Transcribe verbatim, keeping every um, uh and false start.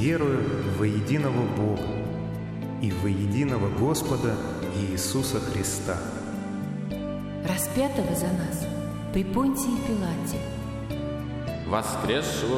верую во единого Бога и во единого Господа Иисуса Христа, распятого за нас при Понтии Пилате, воскресшего